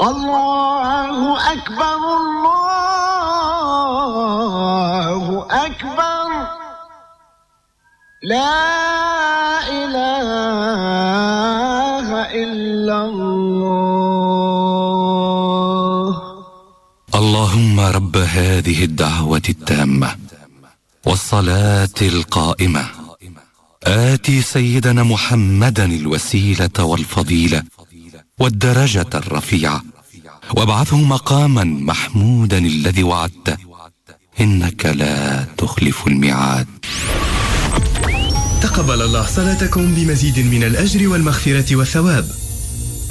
الله أكبر الله أكبر لا إله إلا الله. اللهم رب هذه الدعوة التامة والصلاة القائمة آتي سيدنا محمدا الوسيلة والفضيلة والدرجة الرفيعة وابعثه مقاما محمودا الذي وعدته إنك لا تخلف الميعاد. تقبل الله صلاتكم بمزيد من الأجر والمغفرة والثواب.